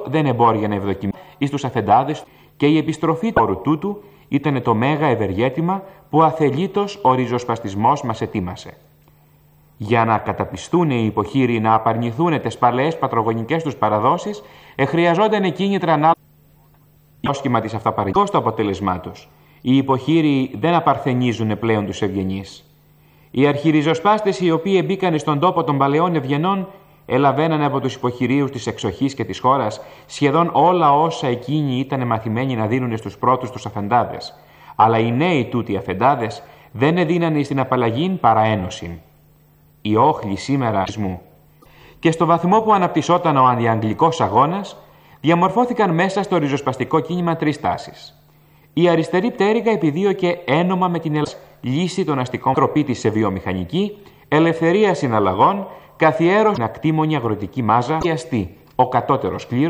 τούτο δεν εμπόρια να ευδοκιμήσει εις τους αφεντάδες και η επιστροφή του όρου τούτου ήταν το μέγα ευεργέτημα που αθελήτως ο ριζοσπαστισμός μας ετοίμασε. Για να καταπιστούν οι υποχείριοι να απαρνηθούν τις παλαιές πατρογονικές τους παραδόσεις, χρειαζόταν κίνητρα να όσχημα της αυταπαραγωγής στο αποτέλεσμά τους. Οι υποχείριοι δεν απαρθενίζουν πλέον τους ευγενείς. Οι αρχιριζοσπάστες οι οποίοι μπήκαν στον τόπο των παλαιών ευγενών ελαβαίνανε από τους υποχειρίους της εξοχής και της χώρας σχεδόν όλα όσα εκείνοι ήταν μαθημένοι να δίνουν στους πρώτους τους αφεντάδες. Αλλά οι νέοι τούτοι αφεντάδες δεν εδίνανε στην απαλλαγήν παρά ένωσιν. Οι όχλοι σήμερα και στο βαθμό που αναπτυσσόταν ο αντιαγγλικός αγώνας, διαμορφώθηκαν μέσα στο ριζοσπαστικό κίνημα τρεις τάσεις. Η αριστερή πτέρυγα επιδίωκε ένομα με την λύση των αστικών τροπή της σε βιομηχανική, ελευθερία συναλλαγών, καθιέρωση στην ακτήμονη αγροτική μάζα, ο κατώτερος κλήρος